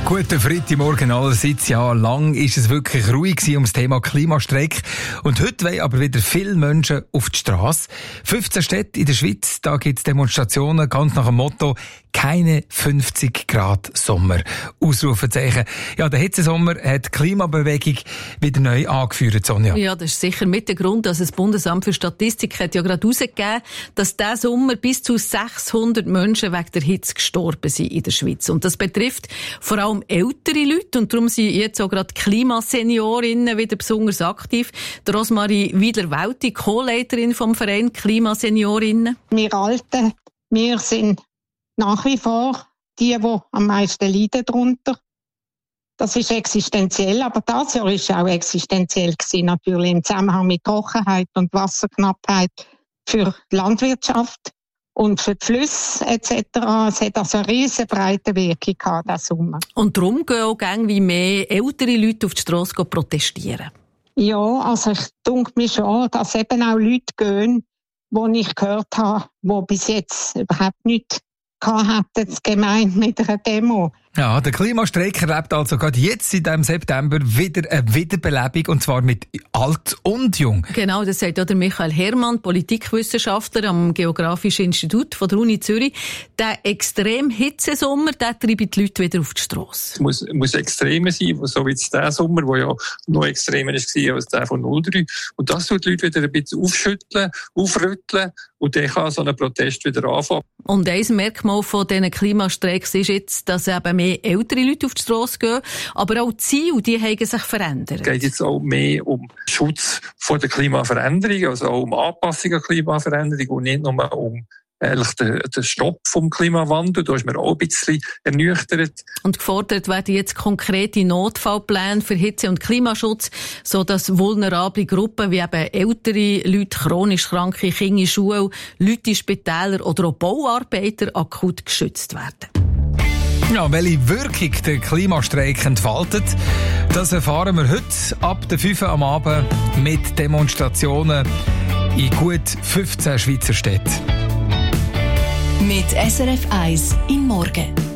Guten Freitagmorgen allerseits. Ja, lang ist es wirklich ruhig ums Thema Klimastreik. Und heute wollen aber wieder viele Menschen auf die Straße. 15 Städte in der Schweiz, da gibt es Demonstrationen ganz nach dem Motto «Keine 50 Grad Sommer». Ausrufezeichen. Ja, der Hitzesommer hat die Klimabewegung wieder neu angeführt, Sonja. Ja, das ist sicher mit der Grund, dass das Bundesamt für Statistik hat ja gerade herausgegeben, dass diesen Sommer bis zu 600 Menschen wegen der Hitze gestorben sind in der Schweiz. Und das betrifft vor allem ältere Leute und darum sind jetzt auch gerade Klimaseniorinnen wieder besonders aktiv. Der Rosmarie Wiedler-Welti, Co-Leiterin vom Verein Klimaseniorinnen. Wir Alten, wir sind nach wie vor die am meisten leiden darunter. Das ist existenziell, aber das Jahr war auch existenziell gewesen, natürlich im Zusammenhang mit Trockenheit und Wasserknappheit für die Landwirtschaft und für die Flüsse etc. Es hat also eine riesen breite Wirkung gehabt, diesen Sommer. Und darum gehen auch wie mehr ältere Leute auf die Strasse protestieren? Ja, also ich denke mir schon, dass eben auch Leute gehen, die ich gehört habe, die bis jetzt überhaupt nicht hätten gemeint mit einer Demo. Ja, der Klimastreik erlebt also gerade jetzt in diesem September wieder eine Wiederbelebung, und zwar mit alt und jung. Genau, das sagt auch der Michael Herrmann, Politikwissenschaftler am Geografischen Institut von der Uni Zürich. Der extrem Hitzesommer, der treibt die Leute wieder auf die Strasse. Es muss extremer sein, so wie jetzt der Sommer, der ja noch extremer war als der von 03. Und das tut die Leute wieder ein bisschen aufschütteln, aufrütteln, und dann kann so ein Protest wieder anfangen. Und ein Merkmal von diesen Klimastreiks ist jetzt, dass eben mehr ältere Leute auf die Strasse gehen, aber auch die Ziele, die haben sich verändert. Es geht jetzt auch mehr um Schutz vor der Klimaveränderung, also auch um Anpassung an Klimaveränderung und nicht nur um den Stopp vom Klimawandel. Da ist man auch ein bisschen ernüchtert. Und gefordert werden jetzt konkrete Notfallpläne für Hitze- und Klimaschutz, sodass vulnerable Gruppen wie eben ältere Leute, chronisch kranke Kinder in Schulen, Leute in Spitälern oder auch Bauarbeiter akut geschützt werden. Ja, welche Wirkung der Klimastreik entfaltet, das erfahren wir heute ab der 5 Uhr am Abend mit Demonstrationen in gut 15 Schweizer Städten. Mit SRF 1 im Morgen.